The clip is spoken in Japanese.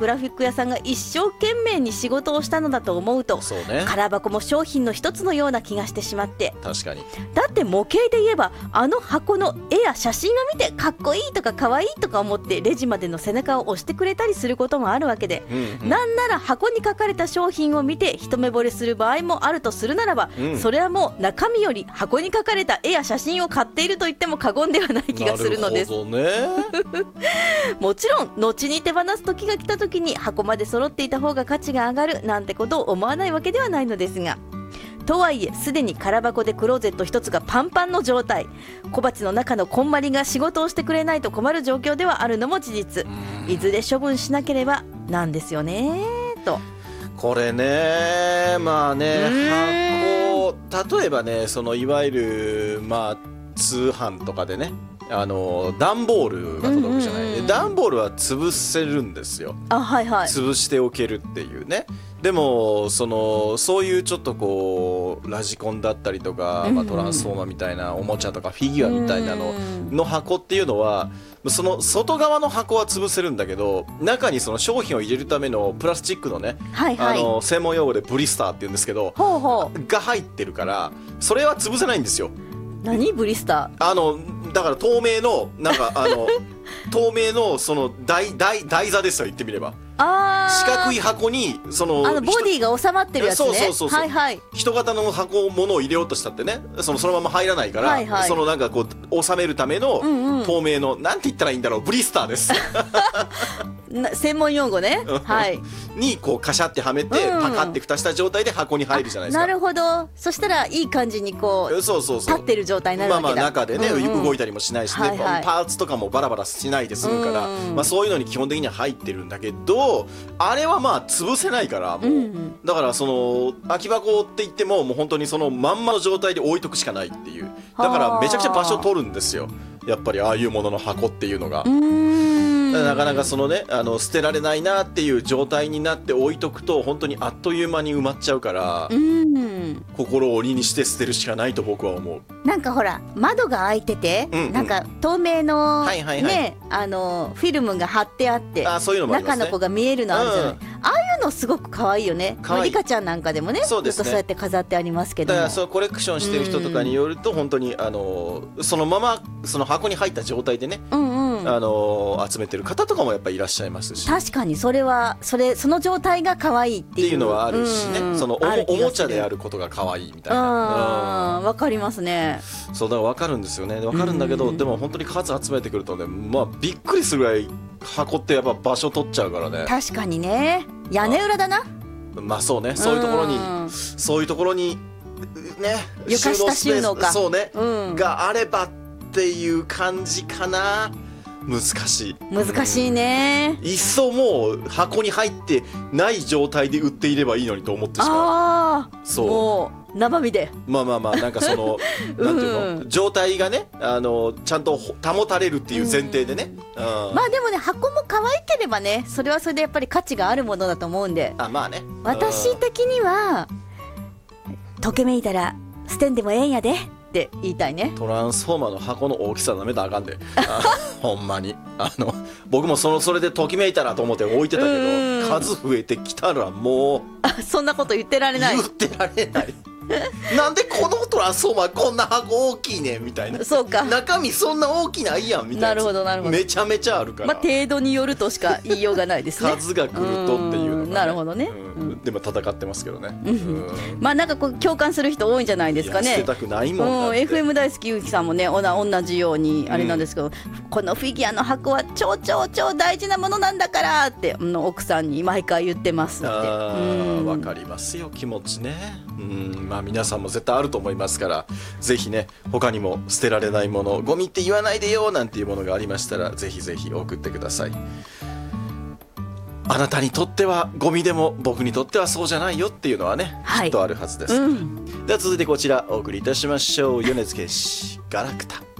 グラフィック屋さんが一生懸命に仕事をしたのだと思うと、 そうね、 空箱も商品の一つのような気がしてしまって。 確かに。 だって模型で言えばあの箱の絵や写真を見てかっこいいとかかわいいとか思ってレジまでの背中を押してくれたりすることもあるわけで、なんなら箱に書かれた商品を見て一目惚れする場合もあるとするならば、それはもう中身より箱に書かれた絵や写真を買っていると言っても過言ではない気がするのです。 なるほどねもちろん後に手放す時が来た時に箱まで揃っていた方が価値が上がるなんてことを思わないわけではないのですが、とはいえすでに空箱でクローゼット一つがパンパンの状態、小鉢の中のこんまりが仕事をしてくれないと困る状況ではあるのも事実。いずれ処分しなければなんですよねと。 これね、まあね、箱、例えばね、そのいわゆるまあ通販とかでね、段ボールが届くじゃない、段ボールは潰せるんですよ。潰しておけるっていうね。でもそういうちょっとこうラジコンだったりとか、トランスフォーマーみたいなおもちゃとかフィギュアみたいなの箱っていうのは、その外側の箱は潰せるんだけど、中にその商品を入れるためのプラスチックのね、専門用語でブリスターって言うんですけど、が入ってるからそれは潰せないんですよ。 何ブリスター？だから透明のなんか透明のその台座ですよ、言ってみれば。四角い箱にそのボディが収まってるやつね。 そう人型の箱物を入れようとしたってね、そのまま入らないから、そのなんかこう収めるための透明の、なんて言ったらいいんだろう、ブリスターです専門用語ね。 にこうカシャってはめて、パカって蓋した状態で箱に入るじゃないですか。 なるほど。そしたらいい感じにこう立ってる状態になるわけだ。 中でね、動いたりもしないしね、パーツとかもバラバラしないで済むから、そういうのに基本的には入ってるんだけど、あれはまあ潰せないから、もうだからその空き箱って言っても、もう本当にそのまんまの状態で置いとくしかないっていう。だからめちゃくちゃ場所取るんですよ、やっぱりああいうものの箱っていうのが。なかなかそのね、捨てられないなっていう状態になって置いとくと、本当にあっという間に埋まっちゃうから、心を鬼にして捨てるしかないと僕は思う。 なんかほら窓が開いてて、なんか透明のね、フィルムが貼ってあって、中の子が見えるのあるじゃない。ああいうのすごく可愛いよね。リカちゃんなんかでもね、ずっとそうやって飾ってありますけども。 だからそうコレクションしてる人とかによると、本当にそのままその箱に入った状態でね、集めてる方とかもやっぱりいらっしゃいますし。 確かにその状態が可愛いっていうのはあるしね、そのおもちゃであることが可愛いみたいな。 わかりますね。 そうだからわかるんですよね。わかるんだけど、でも本当に数集めてくるとね、まあびっくりするぐらい箱ってやっぱ場所取っちゃうからね。 確かにね。屋根裏だな。 まあそうね、そういうところにね、 床下収納か、 そうね、があればっていう感じかな。難しいね。いっそもう箱に入ってない状態で売っていればいいのにと思ってしまう。そう、 もう生身でなんかそのなんていうの、状態がね、ちゃんと保たれるっていう前提でね。 まあでもね、箱も可愛ければね、それはそれでやっぱり価値があるものだと思うんで。 まあね、 私的には溶けめいたら捨てんでもええんやでって言いたいね。 トランスフォーマーの箱の大きさなめたらあかんでほんまに僕もそれでときめいたらと思って置いてたけど、数増えてきたらもうそんなこと言ってられないなんでこのトランスフォーマーこんな箱大きいねんみたいな。 そうか、 中身そんな大きないやんみたいな。 なるほどめちゃめちゃあるから、 程度によるとしか言いようがないですね数が来るとっていうのが、ね、 なるほどね、 でも戦ってますけどね。 まあなんかこう共感する人多いんじゃないですかね。 捨てたくないもん。 FM 大好きゆうきさんもね、同じようにあれなんですけど、このフィギュアの箱は超大事なものなんだからって奥さんに毎回言ってますって。 わかりますよ、気持ちね。まあ皆さんも絶対あると思いますから、ぜひね、他にも捨てられないもの、ゴミって言わないでよなんていうものがありましたら、ぜひぜひ送ってください。あなたにとってはゴミでも僕にとってはそうじゃないよっていうのはね、きっとあるはずです。では続いてこちらお送りいたしましょう。米津玄師、ガラクタ。